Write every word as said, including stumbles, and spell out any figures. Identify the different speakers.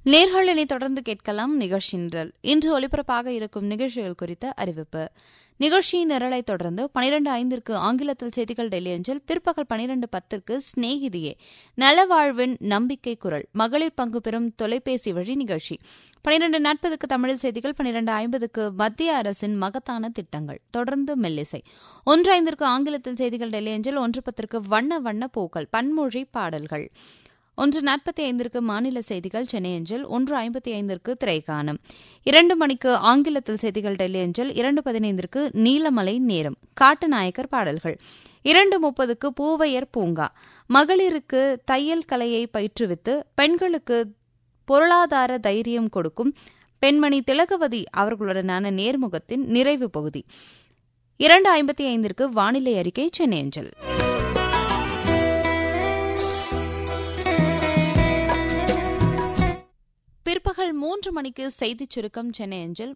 Speaker 1: நேர்களினை தொடர்ந்து கேட்கலாம் நிகழ்ச்சி நிரல். இன்று ஒலிபரப்பாக இருக்கும் நிகழ்ச்சிகள் குறித்த அறிவிப்பு. நிகழ்ச்சியின் நிரலை தொடர்ந்து பனிரெண்டு ஐந்திற்கு ஆங்கிலத்தில் செய்திகள் டெல்லி அஞ்சல், பிற்பகல் பனிரெண்டு பத்திற்கு ஸ்நேகிதியே நலவாழ்வின் நம்பிக்கை குரல் மகளிர் பங்கு பெறும் தொலைபேசி வழி நிகழ்ச்சி, பனிரெண்டு நாற்பதுக்கு தமிழ் செய்திகள், பனிரெண்டு ஐம்பதுக்கு மத்திய அரசின் மகத்தான திட்டங்கள், தொடர்ந்து மெல்லிசை, ஒன்று ஐந்திற்கு ஆங்கிலத்தில் செய்திகள் டெல்லி அஞ்சல், ஒன்று பத்திற்கு வண்ண வண்ண பூக்கள் பன்மொழி பாடல்கள், ஒன்று நாற்பத்தி ஐந்திற்கு மாநில செய்திகள் சென்னை அஞ்சல், ஒன்று ஐம்பத்தி ஐந்திற்கு திரைக்கானம், இரண்டு மணிக்கு ஆங்கிலத்தில் செய்திகள் டெல்லி அஞ்சல், இரண்டு பதினைந்திற்கு நீலமலை நேரம் காட்டுநாயக்கர் பாடல்கள், இரண்டு முப்பதுக்கு பூவையர் பூங்கா மகளிருக்கு தையல் கலையை பயிற்றுவித்து பெண்களுக்கு பொருளாதார தைரியம் கொடுக்கும் பெண்மணி திலகவதி அவர்களுடனான நேர்முகத்தின் நிறைவு பகுதி, இரண்டு ஐம்பத்தி ஐந்திற்கு வானிலை அறிக்கை சென்னை அஞ்சல். பிற்பகல் மூன்று மணிக்கு செய்திச் சுருக்கம் சென்னை அஞ்சல்,